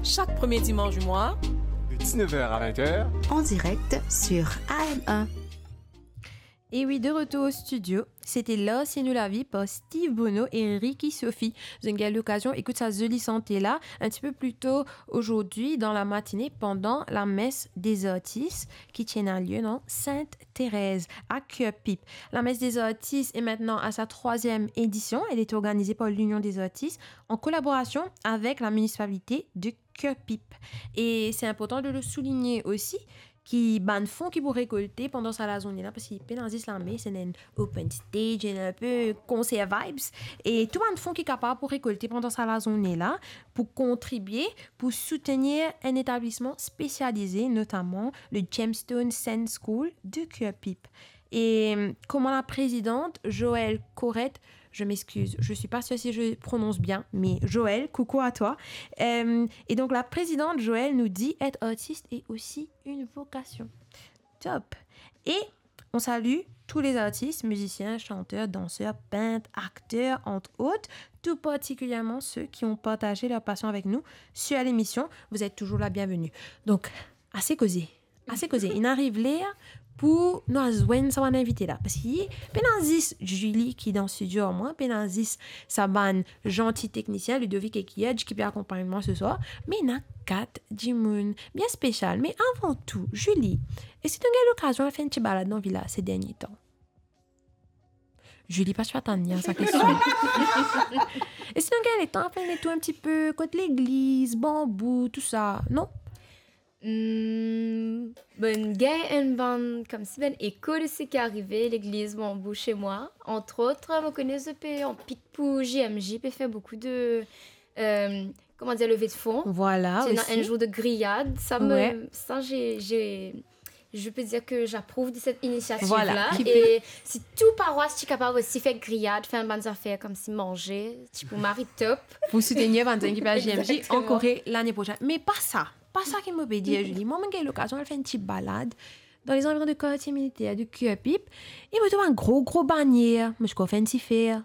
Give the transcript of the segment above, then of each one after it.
chaque premier dimanche du mois, de 19h à 20h, en direct sur AM1. Et oui, de retour au studio, c'était Là, c'est nous la vie par Steve Bono et Ricky Sophie. Vous avez eu l'occasion, écoute sa jolie santé là, un petit peu plus tôt aujourd'hui, dans la matinée, pendant la messe des artistes qui tient lieu dans Sainte-Thérèse à Cœur-Pipe. La messe des artistes est maintenant à sa 3e édition. Elle est organisée par l'Union des artistes en collaboration avec la municipalité de Cœur-Pipe. Et c'est important de le souligner aussi, qui ban fonds qui pour récolter pendant sa la journée là parce qu'il peut dans l'armée c'est un open stage un peu concert vibes et tout ban fonds qui est capable pour récolter pendant sa la journée là pour contribuer pour soutenir un établissement spécialisé notamment le Gemstone Sand School de Cœur-Pipe. Et comment la présidente Joëlle Corrette, je m'excuse, je suis pas sûre si je prononce bien, mais Joëlle, coucou à toi. Et donc la présidente Joëlle nous dit être artiste est aussi une vocation. Top. Et on salue tous les artistes, musiciens, chanteurs, danseurs, peintres, acteurs, entre autres, tout particulièrement ceux qui ont partagé leur passion avec nous sur l'émission. Vous êtes toujours la bienvenue. Donc, assez causé. Il arrive l'air pour nous joindre ça va inviter là parce qu'il pénazis Julie qui est dans le studio en moi pénazis Saban gentil technicien Ludovic et qui peut accompagner moi ce soir mais il y a 4 Jimoun bien spécial mais avant tout Julie est-ce que tu as eu l'occasion de faire une petite balade dans la villa ces derniers temps? Julie pas sur attendre sa question. Est-ce que tu as eu le temps de faire tout un petit peu côté l'église bambou tout ça non? Ben gay une bande comme si ben école c'est qui arrivé l'église bambou chez moi entre autres on connaît ce pays en pic pour JMJ peut faire beaucoup de comment dire levée de fonds voilà c'est un jour de grillade ça je peux dire que j'approuve de cette initiative-là. Et si tout paroisse est capable aussi faire grillade, faire une bonne affaire comme si manger, type mari top. Vous soutenez Van Zen qui va JMJ en Corée l'année prochaine. Mais pas ça qui m'a dit Julie. Moi, j'ai eu l'occasion de faire une petite balade dans les environs de quartier militaire de Cœur-Pipe. Et je trouve un gros bannière. Mais je suis fancy faire.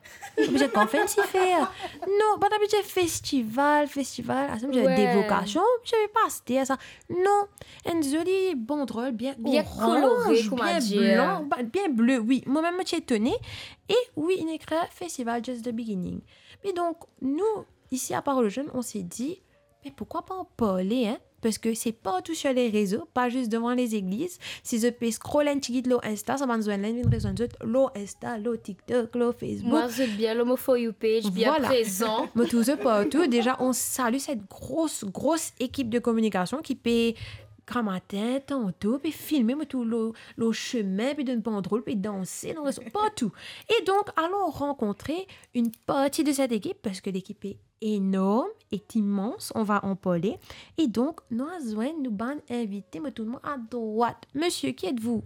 Non, pas d'habitude festival. Ah, ça, j'ai des vocations. Je vais pas citer à ça. Non, une jolie banderole bien colorée, bien blanc, bien bleu. Oui, moi-même, je suis étonnée. Et oui, il écrit Festival Just the Beginning. Mais donc, nous, ici à Parole aux Jeunes, on s'est dit, mais pourquoi pas en parler, hein? Parce que c'est partout sur les réseaux, pas juste devant les églises. Si je peux scroller un petit peu Insta, ça va nous donner une raison de Insta, TikTok, Facebook. Moi, je bien l'homophobie page, bien présent. Mais tout ça partout. Déjà, on salue cette grosse équipe de communication qui peut grammater tantôt, puis filmer tout le chemin, puis d'une banderole, puis danser, dans partout. Et donc, allons rencontrer une partie de cette équipe, parce que l'équipe est énorme, est immense, on va en parler. Et donc, nous avons nous ban invité, mais tout le monde à droite. Monsieur, qui êtes-vous?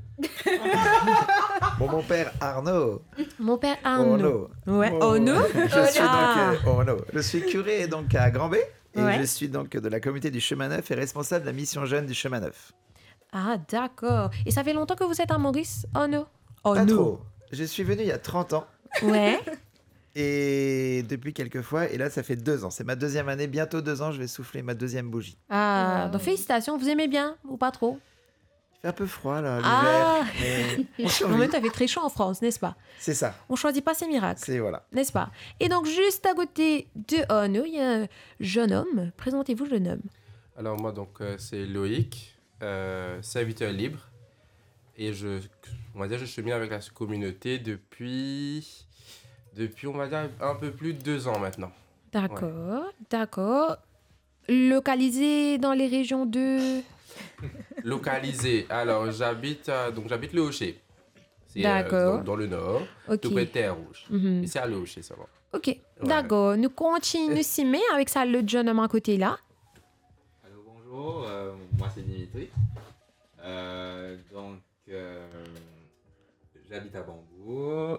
Mon père Arnaud. Mon père Arnaud. Ouais, Arnaud. Je suis curé donc à Grand B. Et ouais. Je suis donc de la communauté du Chemin Neuf et responsable de la mission jeune du Chemin Neuf. Ah, d'accord. Et ça fait longtemps que vous êtes à Maurice, Arnaud? Pas trop. Je suis venu il y a 30 ans. Ouais. Et depuis quelques fois, et là ça fait 2 ans. C'est ma 2e année, bientôt 2 ans, je vais souffler ma 2e bougie. Ah, donc félicitations, vous aimez bien ou pas trop? Il fait un peu froid là, l'hiver. Mais en même temps, il fait très chaud en France, n'est-ce pas? C'est ça. On choisit pas ses miracles. C'est voilà. N'est-ce pas? Et donc, juste à côté de Arnaud, il y a un jeune homme. Présentez-vous, jeune homme. Alors, moi, donc, c'est Loïc, serviteur libre. Et on va dire, je chemine avec la communauté depuis, on va dire, un peu plus de 2 ans maintenant. D'accord. Localisé dans les régions de... Localisé. Alors, j'habite le Hocher. C'est dans le nord, tout près de Terre-Rouge. Et c'est à Le Hocher, ça va. Ok, ouais. D'accord. Nous continuons Simé avec ça, le jeune homme à côté là. Allô, bonjour. Moi, c'est Dimitri. J'habite à Bambou.